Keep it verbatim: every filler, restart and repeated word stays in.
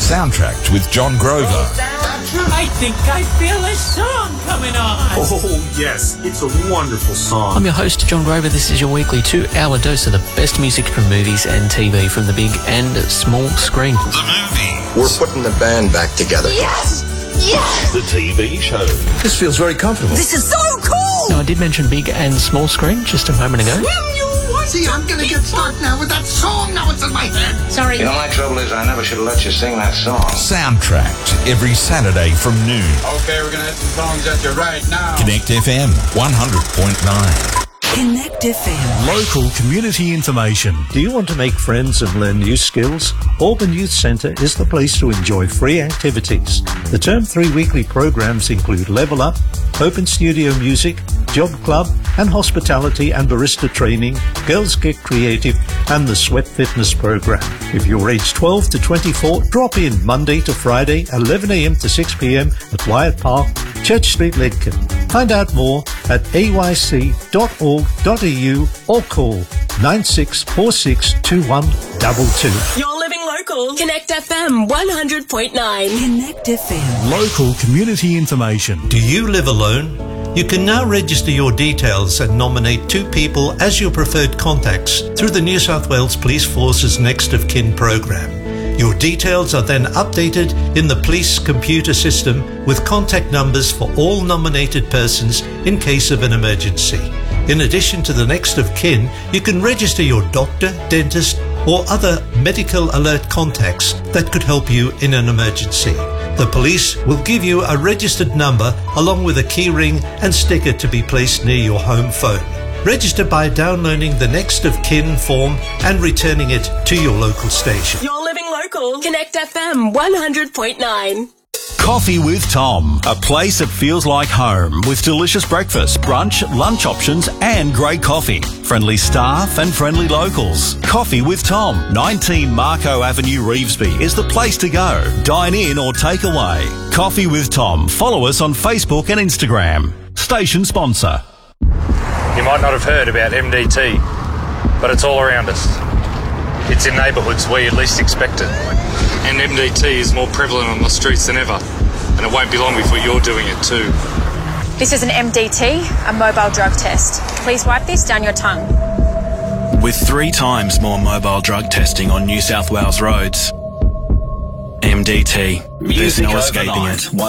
Soundtracked with John Grover. I think I feel a song coming on. Oh, yes. It's a wonderful song. I'm your host, John Grover. This is your weekly two-hour dose of the best music from movies and T V from the big and small screen. The movie. We're putting the band back together. Yes! Yes! The T V show. This feels very comfortable. This is so cool! Now, I did mention big and small screen just a moment ago. Will you see, I'm gonna get stuck now with that song. Now it's in my head. Sorry. You know, my trouble is I never should have let you sing that song. Soundtracked every Saturday from noon. Okay, we're gonna have some songs at you right now. Connect F M one hundred point nine. Connect F M. Local community information. Do you want to make friends and learn new skills? Auburn Youth Centre is the place to enjoy free activities. The Term three weekly programs include Level Up, Open Studio Music, Job Club, and Hospitality and Barista Training, Girls Get Creative, and the Sweat Fitness Program. If you're aged twelve to twenty-four, drop in Monday to Friday, eleven a.m. to six p.m. at Wyatt Park, Church Street, Lidcombe. Find out more at a y c dot org dot e u or call nine six four six two one two two. You're living local. Connect F M one hundred point nine. Connect F M. Local community information. Do you live alone? You can now register your details and nominate two people as your preferred contacts through the New South Wales Police Force's Next of Kin program. Your details are then updated in the police computer system with contact numbers for all nominated persons in case of an emergency. In addition to the Next of Kin, you can register your doctor, dentist, or other medical alert contacts that could help you in an emergency. The police will give you a registered number along with a key ring and sticker to be placed near your home phone. Register by downloading the Next of Kin form and returning it to your local station. You're living local. Connect F M one hundred point nine. Coffee with Tom, a place that feels like home with delicious breakfast, brunch, lunch options and great coffee. Friendly staff and friendly locals. Coffee with Tom, nineteen Marco Avenue, Revesby is the place to go. Dine in or take away. Coffee with Tom. Follow us on Facebook and Instagram. Station sponsor. You might not have heard about M D T, but it's all around us. It's in neighbourhoods where you'd least expect it. And M D T is more prevalent on the streets than ever. And it won't be long before you're doing it too. This is an M D T, a mobile drug test. Please wipe this down your tongue. With three times more mobile drug testing on New South Wales roads, M D T, there's no escaping it.